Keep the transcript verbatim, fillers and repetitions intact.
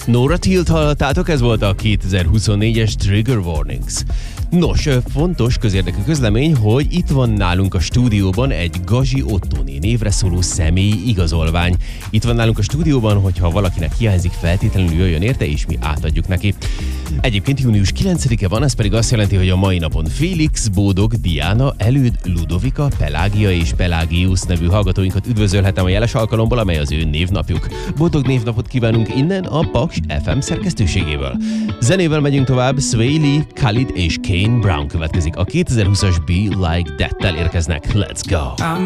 Nora Tilt hallottátok, ez volt a kétezer-huszonnégyes Trigger Warnings. Nos, fontos közérdekű közlemény, hogy itt van nálunk a stúdióban egy Gazi Ottóné névre szóló személyi igazolvány. Itt van nálunk a stúdióban, hogyha valakinek hiányzik, feltétlenül jöjjön érte, és mi átadjuk neki. Egyébként június kilencedike van, ez pedig azt jelenti, hogy a mai napon Félix, Bódog, Diana, Előd, Ludovika, Pelágia és Pelágius nevű hallgatóinkat üdvözölhetem a jeles alkalomból, amely az ő névnapjuk. Boldog névnapot kívánunk innen a Paks ef em szerkesztőségéből. Zenével megyünk tovább, Sway Lee, Khalid és Kane Brown következik. A kétezer-húszas Be Like That-tel érkeznek. Let's go!